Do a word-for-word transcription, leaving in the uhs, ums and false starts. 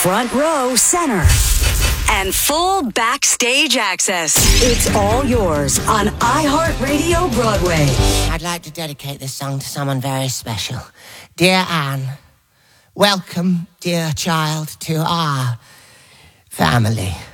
front row center, and full backstage access. It's all yours on iHeartRadio Broadway. I'd like to dedicate this song to someone very special. Dear Anne, welcome, dear child, to our family.